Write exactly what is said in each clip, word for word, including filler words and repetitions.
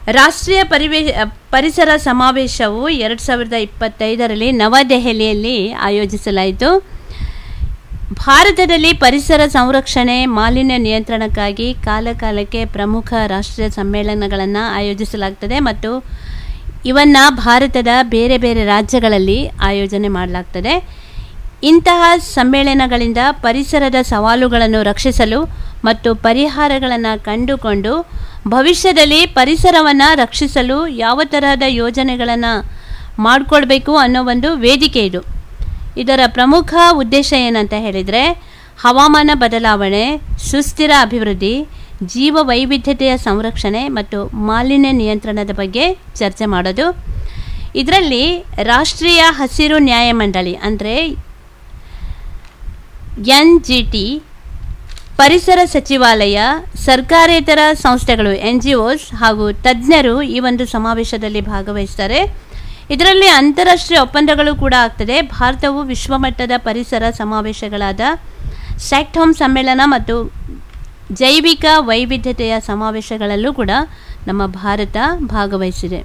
ರಾಷ್ಟ್ರೀಯ ಪರಿವೇ ಪರಿಸರ ಸಮಾವೇಶವು ಎರಡು ಸಾವಿರದ ಇಪ್ಪತ್ತೈದರಲ್ಲಿ ನವದೆಹಲಿಯಲ್ಲಿ ಆಯೋಜಿಸಲಾಯಿತು. ಭಾರತದಲ್ಲಿ ಪರಿಸರ ಸಂರಕ್ಷಣೆ, ಮಾಲಿನ್ಯ ನಿಯಂತ್ರಣಕ್ಕಾಗಿ ಕಾಲಕಾಲಕ್ಕೆ ಪ್ರಮುಖ ರಾಷ್ಟ್ರೀಯ ಸಮ್ಮೇಳನಗಳನ್ನು ಆಯೋಜಿಸಲಾಗ್ತದೆ ಮತ್ತು ಇವನ್ನು ಭಾರತದ ಬೇರೆ ಬೇರೆ ರಾಜ್ಯಗಳಲ್ಲಿ ಆಯೋಜನೆ ಮಾಡಲಾಗ್ತದೆ. ಇಂತಹ ಸಮ್ಮೇಳನಗಳಿಂದ ಪರಿಸರದ ಸವಾಲುಗಳನ್ನು ರಕ್ಷಿಸಲು ಮತ್ತು ಪರಿಹಾರಗಳನ್ನು ಕಂಡುಕೊಂಡು ಭವಿಷ್ಯದಲ್ಲಿ ಪರಿಸರವನ್ನು ರಕ್ಷಿಸಲು ಯಾವ ತರಹದ ಯೋಜನೆಗಳನ್ನು ಮಾಡಿಕೊಳ್ಬೇಕು ಅನ್ನೋ ಒಂದು ವೇದಿಕೆ ಇದು. ಇದರ ಪ್ರಮುಖ ಉದ್ದೇಶ ಏನಂತ ಹೇಳಿದರೆ, ಹವಾಮಾನ ಬದಲಾವಣೆ, ಸುಸ್ಥಿರ ಅಭಿವೃದ್ಧಿ, ಜೀವ ವೈವಿಧ್ಯತೆಯ ಸಂರಕ್ಷಣೆ ಮತ್ತು ಮಾಲಿನ್ಯ ನಿಯಂತ್ರಣದ ಬಗ್ಗೆ ಚರ್ಚೆ ಮಾಡೋದು. ಇದರಲ್ಲಿ ರಾಷ್ಟ್ರೀಯ ಹಸಿರು ನ್ಯಾಯಮಂಡಳಿ ಅಂದರೆ ಎನ್ ಜಿ ಟಿ, ಪರಿಸರ ಸಚಿವಾಲಯ, ಸರ್ಕಾರೇತರ ಸಂಸ್ಥೆಗಳು ಎನ್ ಜಿ ಒಸ್ ಹಾಗೂ ತಜ್ಞರು ಈ ಒಂದು ಸಮಾವೇಶದಲ್ಲಿ ಭಾಗವಹಿಸ್ತಾರೆ. ಇದರಲ್ಲಿ ಅಂತಾರಾಷ್ಟ್ರೀಯ ಒಪ್ಪಂದಗಳು ಕೂಡ ಆಗ್ತದೆ. ಭಾರತವು ವಿಶ್ವಮಟ್ಟದ ಪರಿಸರ ಸಮಾವೇಶಗಳಾದ ಸ್ಟಾಕ್ಹೋಮ್ ಸಮ್ಮೇಳನ ಮತ್ತು ಜೈವಿಕ ವೈವಿಧ್ಯತೆಯ ಸಮಾವೇಶಗಳಲ್ಲೂ ಕೂಡ ನಮ್ಮ ಭಾರತ ಭಾಗವಹಿಸಿದೆ.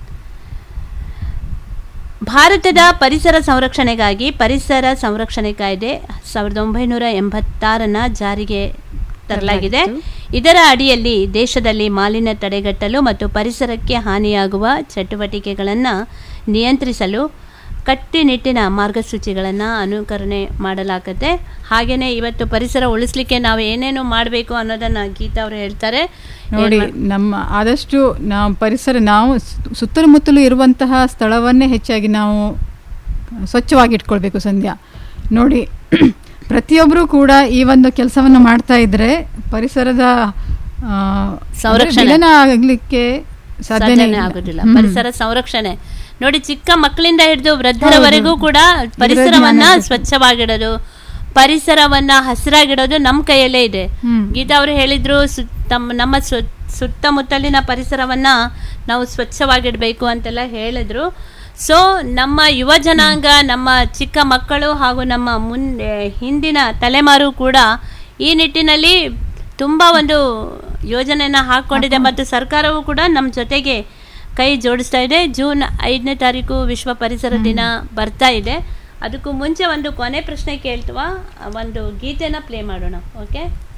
ಭಾರತದ ಪರಿಸರ ಸಂರಕ್ಷಣೆಗಾಗಿ ಪರಿಸರ ಸಂರಕ್ಷಣೆ ಕಾಯ್ದೆ ಸಾವಿರದ ಒಂಬೈನೂರ ಎಂಬತ್ತಾರನ್ನು ಜಾರಿಗೆ ತರಲಾಗಿದೆ. ಇದರ ಅಡಿಯಲ್ಲಿ ದೇಶದಲ್ಲಿ ಮಾಲಿನ್ಯ ತಡೆಗಟ್ಟಲು ಮತ್ತು ಪರಿಸರಕ್ಕೆ ಹಾನಿಯಾಗುವ ಚಟುವಟಿಕೆಗಳನ್ನು ನಿಯಂತ್ರಿಸಲು ಕಟ್ಟುನಿಟ್ಟಿನ ಮಾರ್ಗಸೂಚಿಗಳನ್ನು ಅನುಕರಣೆ ಮಾಡಲಾಗುತ್ತೆ. ಹಾಗೆಯೇ ಇವತ್ತು ಪರಿಸರ ಉಳಿಸ್ಲಿಕ್ಕೆ ನಾವು ಏನೇನು ಮಾಡಬೇಕು ಅನ್ನೋದನ್ನು ಗೀತಾ ಅವರು ಹೇಳ್ತಾರೆ. ನೋಡಿ, ನಮ್ಮ ಆದಷ್ಟು ನಾವು ಪರಿಸರ ನಾವು ಸುತ್ತಮುತ್ತಲೂ ಇರುವಂತಹ ಸ್ಥಳವನ್ನೇ ಹೆಚ್ಚಾಗಿ ನಾವು ಸ್ವಚ್ಛವಾಗಿ ಇಟ್ಕೊಳ್ಬೇಕು. ಸಂಧ್ಯಾ ನೋಡಿ, ಪ್ರತಿಯೊಬ್ಬರೂ ಕೂಡ ಈ ಒಂದು ಕೆಲಸವನ್ನು ಮಾಡ್ತಾ ಇದ್ರೆ ಪರಿಸರದ ಸಂರಕ್ಷಣೆ ಆಗಲಿಕ್ಕೆ ಸಾಧ್ಯನೇ ಆಗುದಿಲ್ಲ. ಪರಿಸರ ಸಂರಕ್ಷಣೆ ನೋಡಿ, ಚಿಕ್ಕ ಮಕ್ಕಳಿಂದ ಹಿಡಿದು ವೃದ್ಧರವರೆಗೂ ಕೂಡ ಪರಿಸರವನ್ನ ಸ್ವಚ್ಛವಾಗಿಡೋದು, ಪರಿಸರವನ್ನ ಹಸಿರಾಗಿಡೋದು ನಮ್ಮ ಕೈಯಲ್ಲೇ ಇದೆ. ಗೀತಾ ಅವರು ಹೇಳಿದ್ರು, ತಮ್ಮ ನಮ್ಮ ಸುತ್ತಮುತ್ತಲಿನ ಪರಿಸರವನ್ನ ನಾವು ಸ್ವಚ್ಛವಾಗಿಡಬೇಕು ಅಂತೆಲ್ಲ ಹೇಳಿದ್ರು. ಸೊ ನಮ್ಮ ಯುವ ಜನಾಂಗ, ನಮ್ಮ ಚಿಕ್ಕ ಮಕ್ಕಳು ಹಾಗೂ ನಮ್ಮ ಮುಂದೆ ಹಿಂದಿನ ತಲೆಮಾರು ಕೂಡ ಈ ನಿಟ್ಟಿನಲ್ಲಿ ತುಂಬ ಒಂದು ಯೋಜನೆಯನ್ನು ಹಾಕ್ಕೊಂಡಿದೆ ಮತ್ತು ಸರ್ಕಾರವು ಕೂಡ ನಮ್ಮ ಜೊತೆಗೆ ಕೈ ಜೋಡಿಸ್ತಾ ಇದೆ. ಜೂನ್ ಐದನೇ ತಾರೀಕು ವಿಶ್ವ ಪರಿಸರ ದಿನ ಬರ್ತಾ ಇದೆ. ಅದಕ್ಕೂ ಮುಂಚೆ ಒಂದು ಕೊನೆ ಪ್ರಶ್ನೆ ಕೇಳ್ತವಾ, ಒಂದು ಗೀತೆನ ಪ್ಲೇ ಮಾಡೋಣ. ಓಕೆ.